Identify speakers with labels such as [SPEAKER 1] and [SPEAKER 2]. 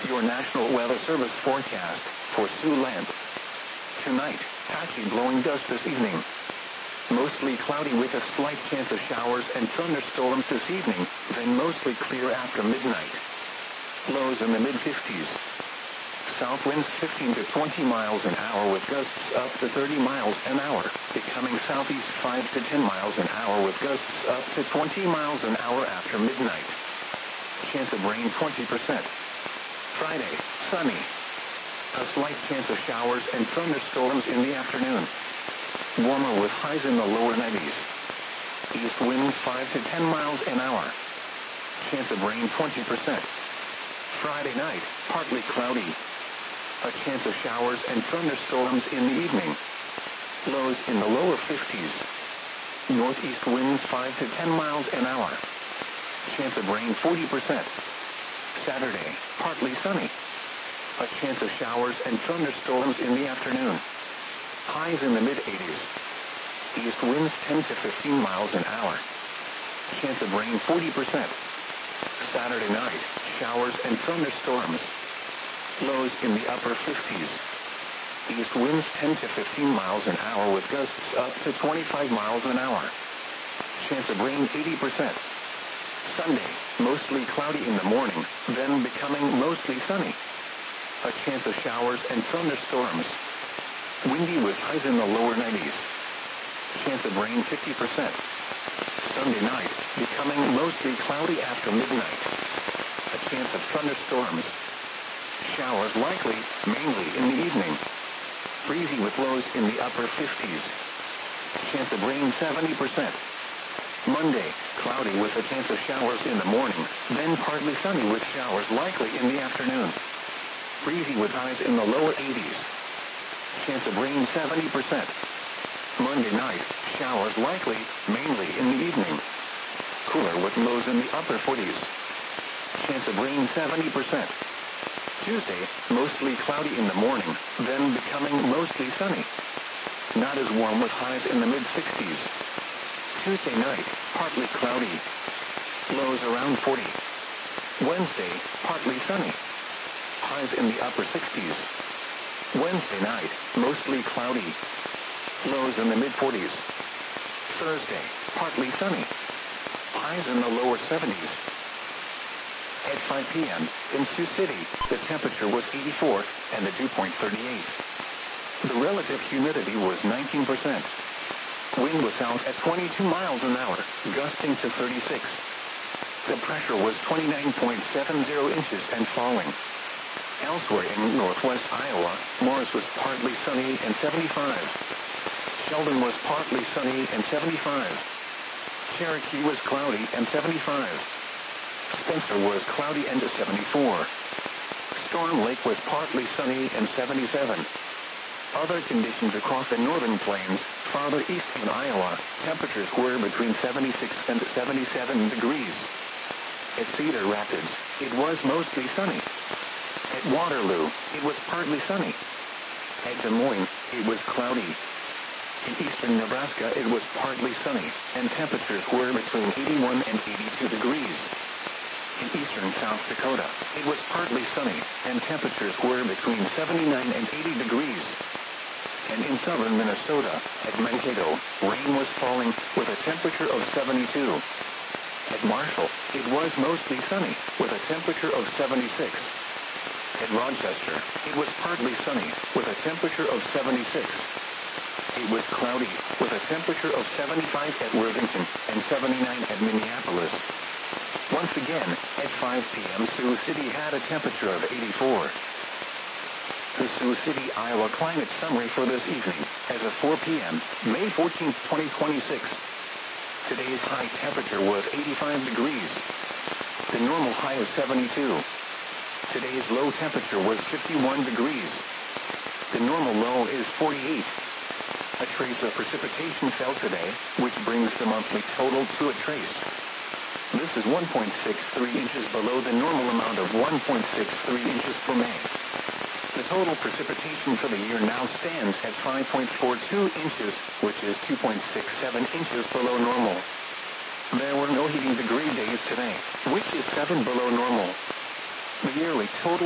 [SPEAKER 1] Your National Weather Service forecast for Siouxland. Tonight, patchy blowing dust this evening. Mostly cloudy with a slight chance of showers and thunderstorms this evening, then mostly clear after midnight. Lows in the mid-50s. South winds 15 to 20 miles an hour with gusts up to 30 miles an hour, becoming southeast 5 to 10 miles an hour with gusts up to 20 miles an hour after midnight. Chance of rain 20%. Friday, sunny. A slight chance of showers and thunderstorms in the afternoon. Warmer with highs in the lower 90s. East winds 5 to 10 miles an hour. Chance of rain 20%. Friday night, partly cloudy. A chance of showers and thunderstorms in the evening. Lows in the lower 50s. Northeast winds 5 to 10 miles an hour. Chance of rain 40%. Saturday, partly sunny. A chance of showers and thunderstorms in the afternoon. Highs in the mid-80s. East winds 10 to 15 miles an hour. Chance of rain 40%. Saturday night, showers and thunderstorms. Lows in the upper 50s. East winds 10 to 15 miles an hour with gusts up to 25 miles an hour. Chance of rain 80%. Sunday, mostly cloudy in the morning, then becoming mostly sunny. A chance of showers and thunderstorms. Windy with highs in the lower 90s. Chance of rain 50%. Sunday night, becoming mostly cloudy after midnight. A chance of thunderstorms. Showers likely, mainly in the evening. Breezy with lows in the upper 50s. Chance of rain 70%. Monday, cloudy with a chance of showers in the morning, then partly sunny with showers likely in the afternoon. Breezy with highs in the lower 80s. Chance of rain 70%. Monday night, showers likely, mainly in the evening. Cooler with lows in the upper 40s. Chance of rain 70%. Tuesday, mostly cloudy in the morning, then becoming mostly sunny. Not as warm with highs in the mid-60s. Tuesday night, partly cloudy. Lows around 40. Wednesday, partly sunny. Highs in the upper 60s. Wednesday night, mostly cloudy. Lows in the mid-40s. Thursday, partly sunny. Highs in the lower 70s. At 5 p.m., in Sioux City, the temperature was 84 and the dew point 38. The relative humidity was 19%. Wind was south at 22 miles an hour, gusting to 36. The pressure was 29.70 inches and falling. Elsewhere in northwest Iowa, Morris was partly sunny and 75. Sheldon was partly sunny and 75. Cherokee was cloudy and 75. Spencer was cloudy and 74. Storm Lake was partly sunny and 77. Other conditions across the northern plains, farther east in Iowa, temperatures were between 76 and 77 degrees. At Cedar Rapids, it was mostly sunny. At Waterloo, it was partly sunny. At Des Moines, it was cloudy. In eastern Nebraska, it was partly sunny, and temperatures were between 81 and 82 degrees. In eastern South Dakota, it was partly sunny, and temperatures were between 79 and 80 degrees. And in southern Minnesota, at Mankato, rain was falling with a temperature of 72. At Marshall, it was mostly sunny, with a temperature of 76. At Rochester, it was partly sunny, with a temperature of 76. It was cloudy, with a temperature of 75 at Worthington and 79 at Minneapolis. Once again, at 5 p.m., Sioux City had a temperature of 84. The Sioux City, Iowa climate summary for this evening, as of 4 p.m., May 14, 2026. Today's high temperature was 85 degrees. The normal high is 72. Today's low temperature was 51 degrees. The normal low is 48. A trace of precipitation fell today, which brings the monthly total to a trace. This is 1.63 inches below the normal amount of 1.63 inches for May. The total precipitation for the year now stands at 5.42 inches, which is 2.67 inches below normal. There were no heating degree days today, which is 7 below normal. The yearly total